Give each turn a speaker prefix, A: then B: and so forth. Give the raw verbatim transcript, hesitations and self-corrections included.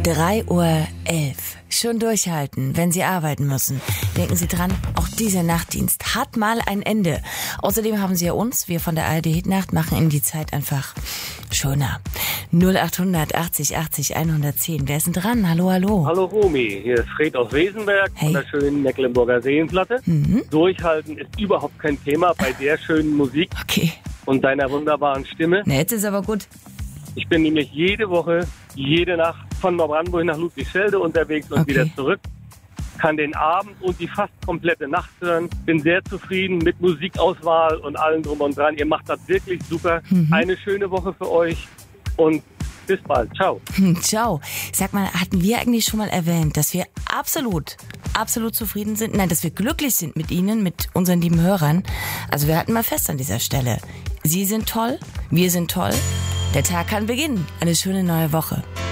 A: drei Uhr elf. Schon durchhalten, wenn Sie arbeiten müssen. Denken Sie dran, auch dieser Nachtdienst hat mal ein Ende. Außerdem haben Sie ja uns, wir von der A R D Hitnacht, machen Ihnen die Zeit einfach schöner. null acht hundert achtzig achtzig hundertzehn. Wer ist denn dran? Hallo, hallo.
B: Hallo Romy, hier ist Fred aus Wesenberg
A: Hey.
B: von der schönen Mecklenburger Seenplatte.
A: Mhm.
B: Durchhalten ist überhaupt kein Thema bei der schönen Musik
A: Okay.
B: und deiner wunderbaren Stimme.
A: Na, jetzt ist aber gut.
B: Ich bin nämlich jede Woche, jede Nacht von Neubrandenburg nach Ludwigsfelde unterwegs und
A: Okay.
B: wieder zurück. Kann den Abend und die fast komplette Nacht hören. Bin sehr zufrieden mit Musikauswahl und allem drum und dran. Ihr macht das wirklich super.
A: Mhm.
B: Eine schöne Woche für euch und bis bald. Ciao.
A: Hm, ciao. Sag mal, hatten wir eigentlich schon mal erwähnt, dass wir absolut, absolut zufrieden sind? Nein, dass wir glücklich sind mit Ihnen, mit unseren lieben Hörern. Also wir halten mal fest an dieser Stelle. Sie sind toll, wir sind toll. Der Tag kann beginnen. Eine schöne neue Woche.